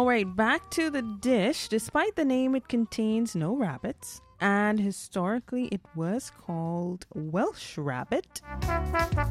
right, back to the dish. Despite the name, it contains no rabbits. And historically, it was called Welsh rabbit.